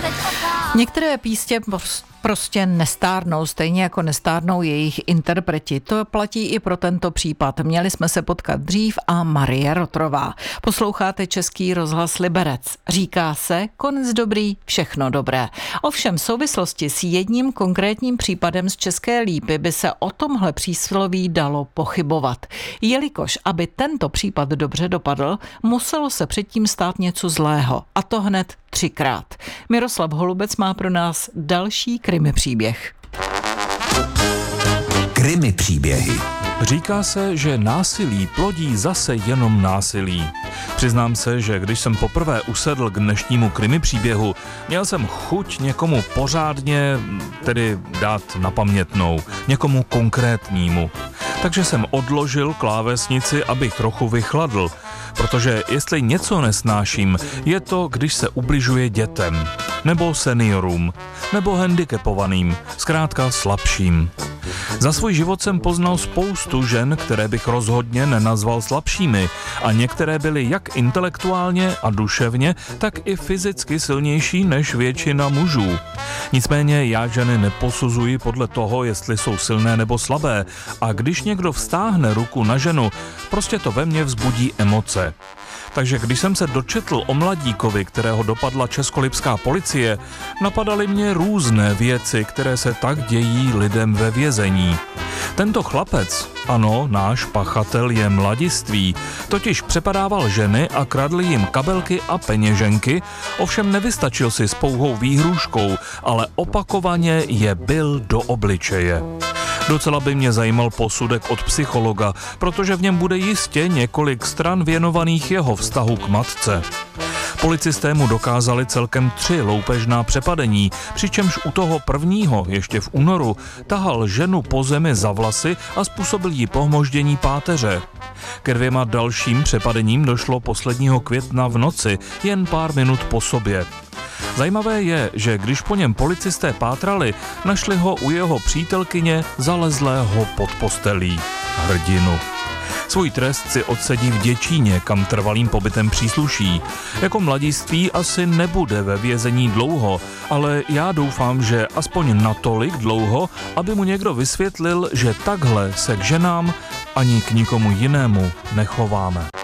Některé písně prostě nestárnou, stejně jako nestárnou jejich interpreti. To platí i pro tento případ. Měli jsme se potkat dřív a Marie Rotrová. Posloucháte Český rozhlas Liberec. Říká se, konec dobrý, všechno dobré. Ovšem v souvislosti s jedním konkrétním případem z České Lípy by se o tomhle přísloví dalo pochybovat. Jelikož, aby tento případ dobře dopadl, muselo se předtím stát něco zlého. A to hned 3krát. Miroslav Holubec má pro nás další krimi příběh. Krimi příběhy. Říká se, že násilí plodí zase jenom násilí. Přiznám se, že když jsem poprvé usedl k dnešnímu krimi příběhu, měl jsem chuť někomu pořádně, tedy dát na pamětnou, někomu konkrétnímu. Takže jsem odložil klávesnici, abych trochu vychladl, protože jestli něco nesnáším, je to, když se ubližuje dětem, nebo seniorům, nebo handicapovaným, zkrátka slabším. Za svůj život jsem poznal spoustu žen, které bych rozhodně nenazval slabšími, a některé byly jak intelektuálně a duševně, tak i fyzicky silnější než většina mužů. Nicméně já ženy neposuzuji podle toho, jestli jsou silné nebo slabé, a když někdo vztáhne ruku na ženu, prostě to ve mně vzbudí emoce. Takže když jsem se dočetl o mladíkovi, kterého dopadla českolipská policie, napadaly mě různé věci, které se tak dějí lidem ve vězení. Tento chlapec, ano, náš pachatel je mladistvý, totiž přepadával ženy a kradl jim kabelky a peněženky, ovšem nevystačil si s pouhou výhrůžkou, ale opakovaně je bil do obličeje. Docela by mě zajímal posudek od psychologa, protože v něm bude jistě několik stran věnovaných jeho vztahu k matce. Policisté mu dokázali celkem 3 loupežná přepadení, přičemž u toho prvního, ještě v únoru, tahal ženu po zemi za vlasy a způsobil jí pohmoždění páteře. Ke 2 dalším přepadením došlo posledního května v noci, jen pár minut po sobě. Zajímavé je, že když po něm policisté pátrali, našli ho u jeho přítelkyně zalezlého pod postelí. Hrdinu. Svůj trest si odsedí v Děčíně, kam trvalým pobytem přísluší. Jako mladiství asi nebude ve vězení dlouho, ale já doufám, že aspoň natolik dlouho, aby mu někdo vysvětlil, že takhle se k ženám ani k nikomu jinému nechováme.